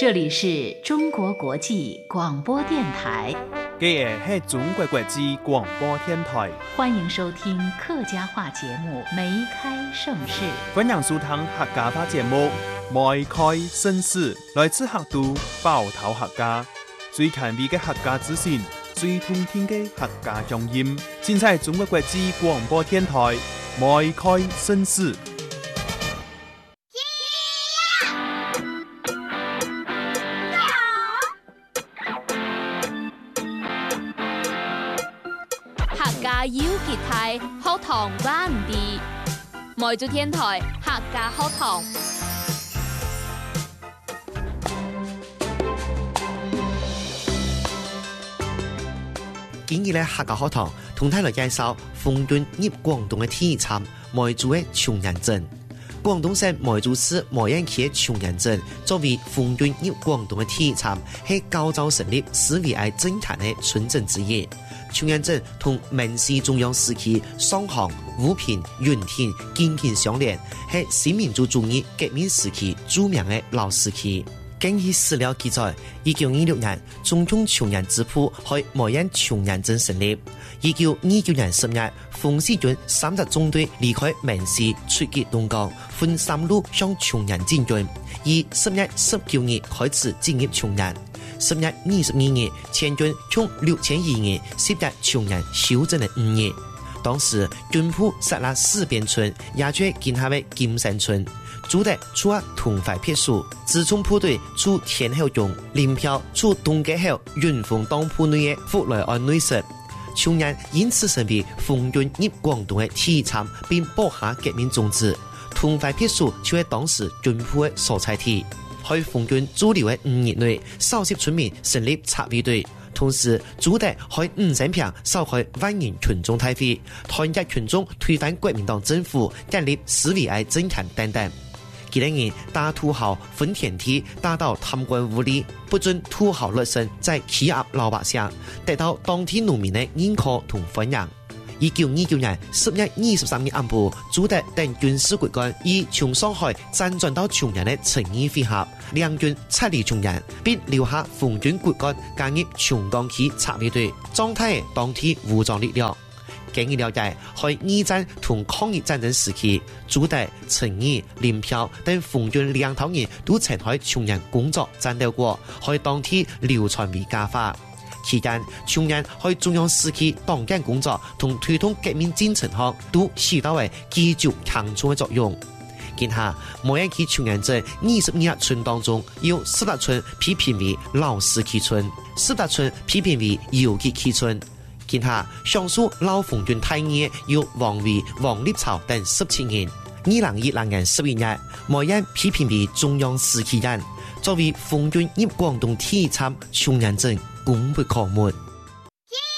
这里是中国国际广播电台。 这个是中国国际广播电台， 欢迎收听客家话节目《梅开盛世》。 欢迎收听客家话节目《梅开盛世》，来自客都包头客家，最权威的客家资讯，最通听的客家乡音，尽在中国国际广播电台《梅开盛世》。 要結態學堂灣地，梅州天台客家學堂。 今日咧客家學堂同大家介紹豐潤入廣東嘅體產梅州嘅松仁鎮。廣東省梅州市梅縣區嘅松仁鎮作為豐潤入廣東嘅體產，係較早成立市委愛政壇嘅村鎮之一。松仁鎮同明治中央時期上杭、武平、雲田緊緊相連，係新民主主義革命時期著名嘅老市區。根據史料記載，1926年中央松仁支部喺梅縣松仁鎮成立。1929年10月，馮士軍3支中隊離開明市出擊東江，分3路向松仁進軍。以10月19日開始進入松仁。10月22日，前軍從6200人涉入松仁修正了5日。當時軍部殺了四邊村，也絕建下的金山村。主敵出同快撇數，自從部隊出天后中，林飄出東街後雲峰當鋪內的福來安內實。松仁因此成為豐潤入廣東的體產，並播下革命種子。同快撇數就係當時軍部的所在地。喺豐潤駐留嘅5年內，少數村民成立察衛隊，同時主敵喺50坪召開萬人群眾大會，團結群眾推翻國民黨政府，建立市委愛政壇等等。幾年年大土豪分田地，打倒貪官污吏，不准土豪劣紳在欺壓老百姓，得到當地農民的認可同歡迎。1929年10月23日暗部，主敵等軍事骨幹以從上海輾轉到松仁的誠意會合，兩軍撤離松仁，並留下豐潤骨幹加入松江區察衛隊，壯大當地武裝力量。根據了解，喺二戰同抗日戰爭時期，主敵、誠意、林飄等豐潤兩頭人都曾喺松仁工作戰鬥過，喺當地流傳為佳話。期間，松仁喺中央時期黨建工作同推動革命進程上都起到為繼續強重嘅作用。今下梅縣區松仁鎮22村當中，有10村批評為老市區村，10村批評為游擊區村。今下上述老豐潤大義有王維、王立潮等17人。2010年11月，梅縣批評為中央時期人，作為豐潤入廣東體產松仁鎮功不可沒。